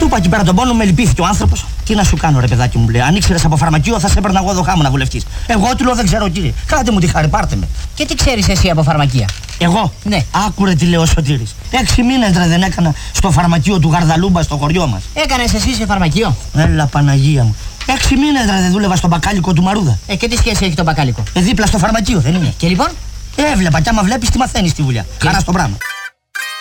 είπα εκεί πέρα τον πόνο, με λυπήθηκε ο άνθρωπος. Τι να σου κάνω, ρε παιδάκι μου, λέει. Αν ήξερες από φαρμακείο, θα σε έπαιρνα εγώ εδώ χάμω να βουλευτείς. Εγώ του λέω δεν ξέρω, κύριε. Κάντε μου τη χάρη, πάρτε με. Και τι ξέρεις εσύ από φαρμακεία? Εγώ. Ναι. Άκουρε τι λέει ο Σωτήρης. 6 μήνες ρε δεν έκανα στο φαρμακείο του Γαρδαλούμπα στο χωριό μας. Έκανες εσύ σε φαρμακείο? Έλα Παναγία μου. 6 μήνες ρε δεν δούλευα στο μπακάλικο του Μαρούδα. Και τι σχέση έχει το μπακάλικο? Δίπλα στο φαρμακείο δεν είναι. Και λοιπόν? Έβλεπα κι άμα βλέπεις τι μαθαίνεις στη δουλειά. Χαρά στο πράγμα.